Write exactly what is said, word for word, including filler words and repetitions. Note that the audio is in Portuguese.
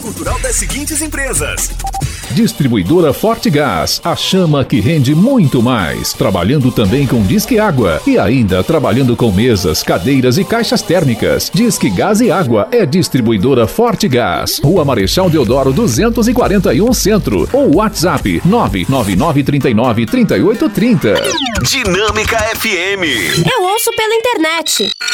cultural das seguintes empresas. Distribuidora Forte Gás, a chama que rende muito mais. Trabalhando também com Disque Água e ainda trabalhando com mesas, cadeiras e caixas térmicas. Disque Gás e Água é Distribuidora Forte Gás. Rua Marechal Deodoro duzentos e quarenta e um Centro ou WhatsApp nove nove nove, três nove, três oito três zero. Dinâmica F M. Eu ouço pela internet.